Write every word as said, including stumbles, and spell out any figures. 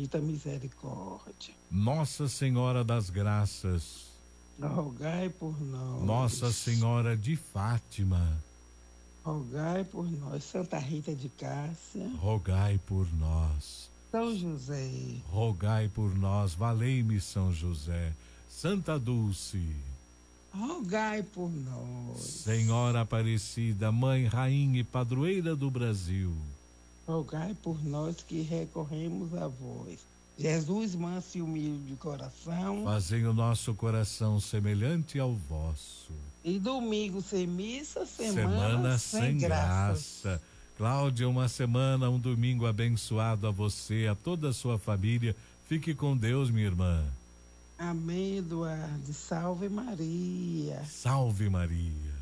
bendita misericórdia. Nossa Senhora das Graças, rogai por nós. Nossa Senhora de Fátima, rogai por nós. Santa Rita de Cássia, rogai por nós. São José, rogai por nós. Valei-me São José. Santa Dulce, rogai por nós. Senhora Aparecida, Mãe, Rainha e Padroeira do Brasil, rogai por nós que recorremos a vós. Jesus, manso e humilde de coração, fazei o nosso coração semelhante ao vosso. E domingo sem missa, semana, semana sem, sem graças. graça. Cláudia, uma semana, um domingo abençoado a você, a toda a sua família. Fique com Deus, minha irmã. Amém, Eduardo. Salve Maria. Salve Maria.